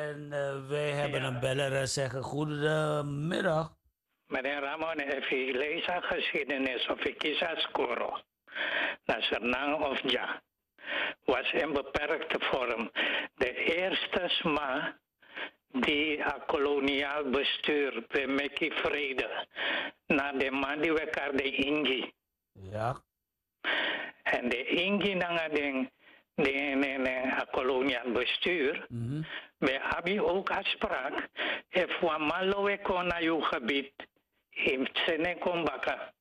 En wij hebben een Ja, beller zeggen goedemiddag. meneer Ramon, if ik lees haar geschiedenis of ik kies haar score, naar Sernang of Ja, was in beperkte vorm de eerste SMA die a koloniaal bestuur bij Mekki Vrede na de man die we elkaar de Ingi. Ja. En de Ingi na de koloniaal bestuur, Mhm. we hebben ook afspraak, if we malo naar uw gebied, in Senekombaka,